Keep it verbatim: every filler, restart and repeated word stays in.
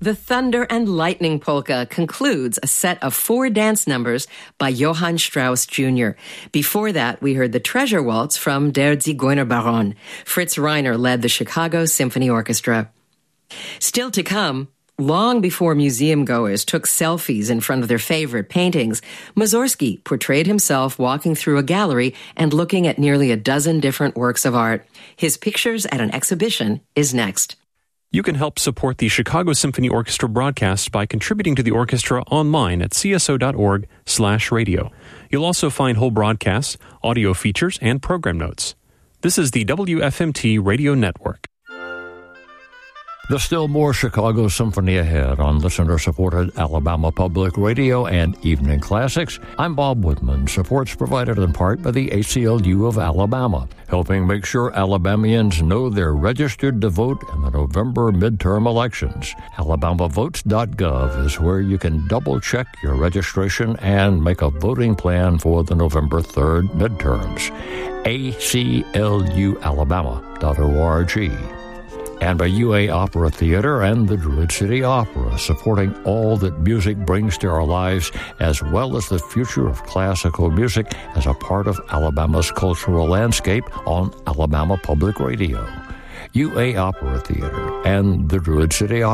The Thunder and Lightning Polka concludes a set of four dance numbers by Johann Strauss Junior Before that, we heard the Treasure Waltz from Der Zigeunerbaron. Fritz Reiner led the Chicago Symphony Orchestra. Still to come, long before museum-goers took selfies in front of their favorite paintings, Mussorgsky portrayed himself walking through a gallery and looking at nearly a dozen different works of art. His pictures at an exhibition is next. You can help support the Chicago Symphony Orchestra broadcast by contributing to the orchestra online at c s o dot org slash radio. You'll also find whole broadcasts, audio features, and program notes. This is the W F M T Radio Network. There's still more Chicago Symphony ahead on listener-supported Alabama Public Radio and Evening Classics. I'm Bob Woodman. Support's provided in part by the A C L U of Alabama, helping make sure Alabamians know they're registered to vote in the November midterm elections. alabama votes dot gov is where you can double-check your registration and make a voting plan for the November third midterms. A C L U alabama dot org. And by U A Opera Theater and the Druid City Opera, supporting all that music brings to our lives, as well as the future of classical music as a part of Alabama's cultural landscape on Alabama Public Radio. U A Opera Theater and the Druid City Opera.